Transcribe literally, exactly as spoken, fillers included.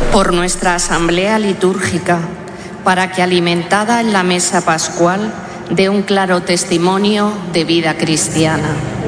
por nuestra asamblea litúrgica, para que, alimentada en la mesa pascual, dé un claro testimonio de vida cristiana.